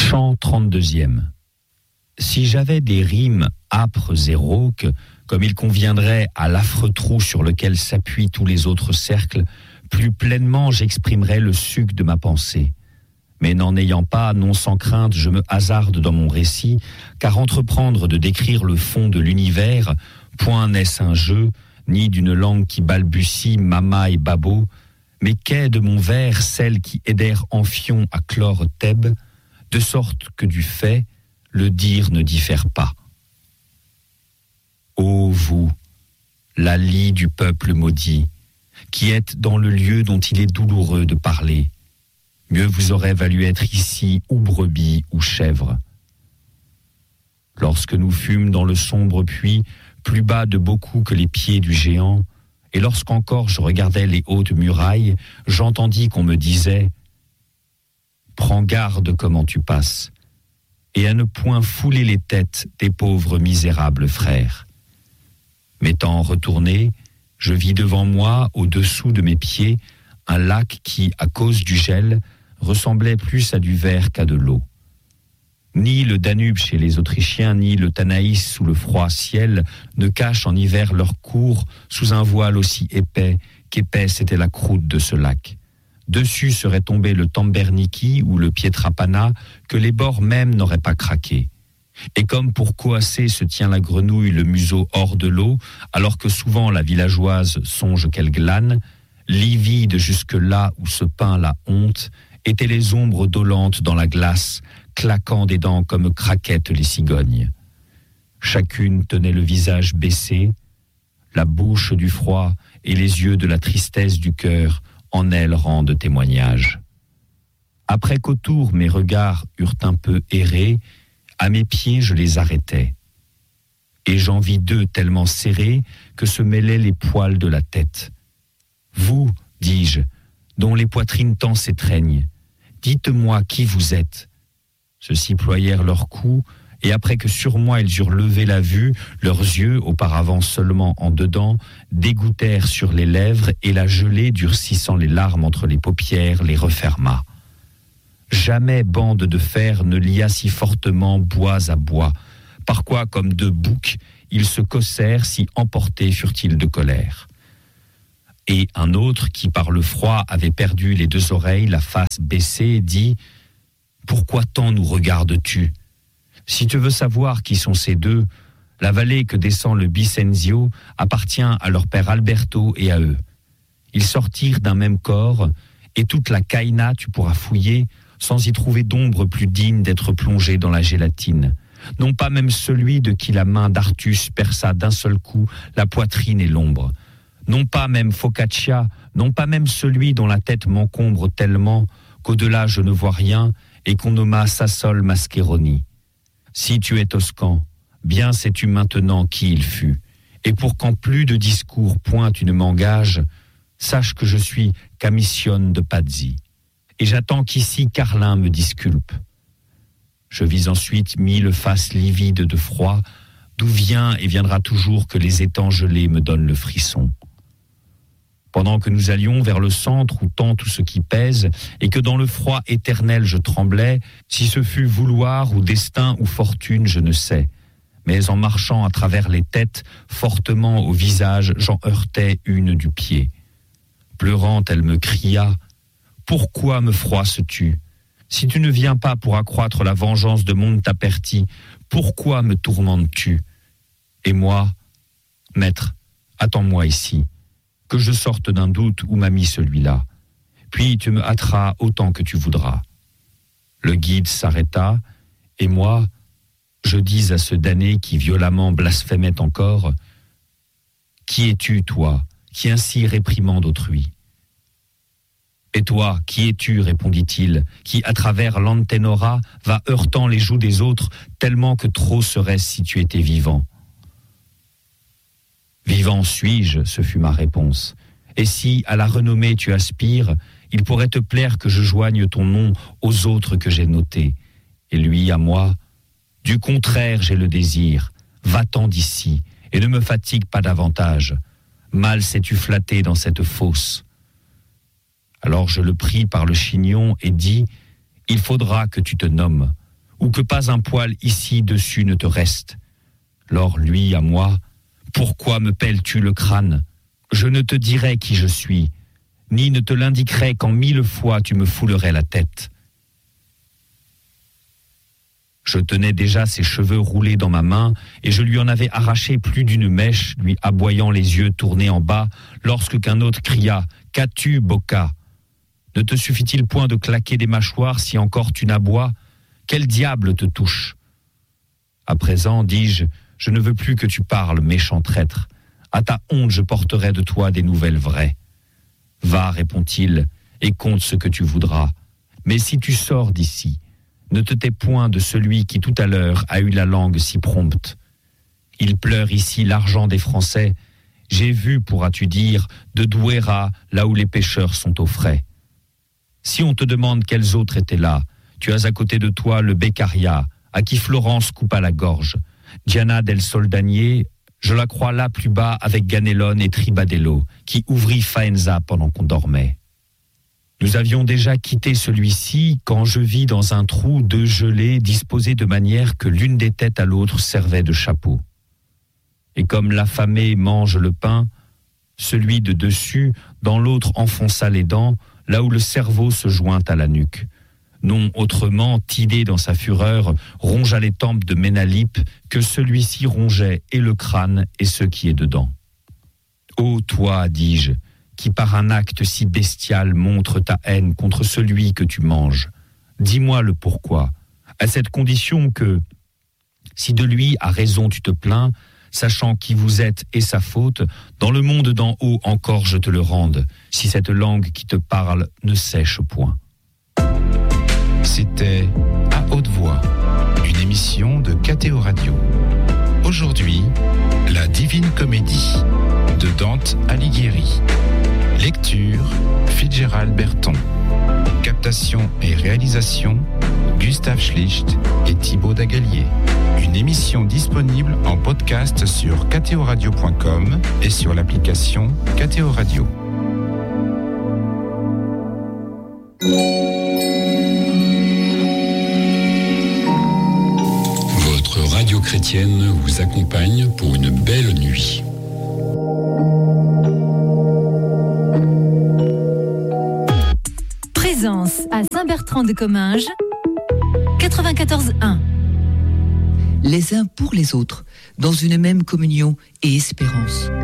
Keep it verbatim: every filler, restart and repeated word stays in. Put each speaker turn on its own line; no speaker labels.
Chant trente-deuxième. Si j'avais des rimes âpres et rauques, comme il conviendrait à l'affreux trou sur lequel s'appuient tous les autres cercles, plus pleinement j'exprimerais le suc de ma pensée. Mais n'en ayant pas, non sans crainte, je me hasarde dans mon récit, car entreprendre de décrire le fond de l'univers, point n'est-ce un jeu, ni d'une langue qui balbutie mama et babo, mais qu'est de mon vers celle qui aidèrent Amphion à clore Thèbes, de sorte que du fait, le dire ne diffère pas. Ô vous, la lie du peuple maudit, qui êtes dans le lieu dont il est douloureux de parler, mieux vous aurait valu être ici ou brebis ou chèvre. Lorsque nous fûmes dans le sombre puits, plus bas de beaucoup que les pieds du géant, et lorsqu'encore je regardais les hautes murailles, j'entendis qu'on me disait « Prends garde comment tu passes, et à ne point fouler les têtes des pauvres misérables frères. » M'étant retourné, je vis devant moi, au-dessous de mes pieds, un lac qui, à cause du gel, ressemblait plus à du verre qu'à de l'eau. Ni le Danube chez les Autrichiens, ni le Tanaïs sous le froid ciel ne cachent en hiver leur cours sous un voile aussi épais qu'épaisse était la croûte de ce lac. Dessus serait tombé le Tamberniki ou le Pietrapana, que les bords même n'auraient pas craqué. Et comme pour coasser se tient la grenouille le museau hors de l'eau, alors que souvent la villageoise songe qu'elle glane, livide jusque là où se peint la honte, étaient les ombres dolentes dans la glace, claquant des dents comme craquettent les cigognes. Chacune tenait le visage baissé, la bouche du froid et les yeux de la tristesse du cœur en elle rendent témoignage. Après qu'autour mes regards eurent un peu erré, à mes pieds je les arrêtais. Et j'en vis deux tellement serrés que se mêlaient les poils de la tête. Vous, dis-je, dont les poitrines tant s'étreignent, dites-moi qui vous êtes. Ceux-ci ployèrent leurs cous, et après que sur moi ils eurent levé la vue, leurs yeux, auparavant seulement en dedans, dégoûtèrent sur les lèvres, et la gelée, durcissant les larmes entre les paupières, les referma. Jamais bande de fer ne lia si fortement bois à bois, par quoi, comme deux boucs, ils se cassèrent, si emportés furent-ils de colère. Et un autre, qui par le froid avait perdu les deux oreilles, la face baissée, dit « Pourquoi tant nous regardes-tu ? Si tu veux savoir qui sont ces deux, la vallée que descend le Bicenzio appartient à leur père Alberto et à eux. Ils sortirent d'un même corps, et toute la Caïna tu pourras fouiller, sans y trouver d'ombre plus digne d'être plongée dans la gélatine. Non pas même celui de qui la main d'Artus perça d'un seul coup la poitrine et l'ombre. Non pas même Focaccia, non pas même celui dont la tête m'encombre tellement qu'au-delà je ne vois rien et qu'on nomma Sassol Mascheroni. Si tu es Toscan, bien sais-tu maintenant qui il fut. Et pour qu'en plus de discours point tu ne m'engages, sache que je suis Camiscione de Pazzi. Et j'attends qu'ici Carlin me disculpe. Je vis ensuite mille faces livides de froid, d'où vient et viendra toujours que les étangs gelés me donnent le frisson. Pendant que nous allions vers le centre où tend tout ce qui pèse, et que dans le froid éternel je tremblais, si ce fut vouloir ou destin ou fortune, je ne sais. Mais en marchant à travers les têtes, fortement au visage, j'en heurtais une du pied. Pleurant, elle me cria « Pourquoi me froisses-tu ? Si tu ne viens pas pour accroître la vengeance de Montaperti, pourquoi me tourmentes-tu ? Et moi, maître, attends-moi ici, que je sorte d'un doute où m'a mis celui-là. Puis tu me hâteras autant que tu voudras. » Le guide s'arrêta, et moi, je dis à ce damné qui violemment blasphémait encore « Qui es-tu, toi, qui ainsi réprimande autrui ? » « Et toi, qui es-tu, répondit-il, qui, à travers l'antenora, va heurtant les joues des autres, tellement que trop serait-ce si tu étais vivant. » « Vivant suis-je, ce fut ma réponse. Et si, à la renommée tu aspires, il pourrait te plaire que je joigne ton nom aux autres que j'ai notés. Et lui à moi, du contraire j'ai le désir, va-t'en d'ici, et ne me fatigue pas davantage. Mal sais-tu flatter dans cette fosse. » Alors je le pris par le chignon et dis « Il faudra que tu te nommes. ou que pas un poil ici dessus ne te reste. Lors lui à moi, pourquoi me pèles-tu le crâne? Je ne te dirai qui je suis, ni ne te l'indiquerai quand mille fois tu me foulerais la tête. Je tenais déjà ses cheveux roulés dans ma main et je lui en avais arraché plus d'une mèche, lui aboyant les yeux tournés en bas, lorsque qu'un autre cria « Qu'as-tu, Boca? Ne te suffit-il point de claquer des mâchoires si encore tu n'aboies? Quel diable te touche? À présent, dis-je, je ne veux plus que tu parles, méchant traître. À ta honte, je porterai de toi des nouvelles vraies. Va, répond-il, et compte ce que tu voudras. Mais si tu sors d'ici, ne te tais point de celui qui tout à l'heure a eu la langue si prompte. Il pleure ici l'argent des Français. J'ai vu, pourras-tu dire, de Douéra, là où les pêcheurs sont au frais. Si on te demande quels autres étaient là, tu as à côté de toi le Beccaria, à qui Florence coupa la gorge. Diana del Soldanier, je la crois là plus bas avec Ganelone et Tribadello, qui ouvrit Faenza pendant qu'on dormait. Nous avions déjà quitté celui-ci quand je vis dans un trou deux gelées disposées de manière que l'une des têtes à l'autre servait de chapeau. Et comme l'affamé mange le pain, celui de dessus, dans l'autre enfonça les dents, là où le cerveau se joint à la nuque. Non autrement, Tidée dans sa fureur, rongea les tempes de Ménalippe, que celui-ci rongeait et le crâne et ce qui est dedans. Ô toi, dis-je, qui par un acte si bestial montre ta haine contre celui que tu manges, dis-moi le pourquoi, à cette condition que, si de lui à raison tu te plains, sachant qui vous êtes et sa faute, dans le monde d'en haut encore je te le rende, si cette langue qui te parle ne sèche point.
C'était À haute voix, une émission de K T O Radio. Aujourd'hui, La Divine Comédie de Dante Alighieri. Lecture, Fitzgerald Berton. Captation et réalisation, Gustave Schlicht et Thibaut Dagalier. Une émission disponible en podcast sur k t o radio point com et sur l'application K T O Radio.
Votre radio chrétienne vous accompagne pour une belle nuit.
Présence à Saint-Bertrand-de-Comminges, quatre-vingt-quatorze un.
Les uns pour les autres, dans une même communion et espérance.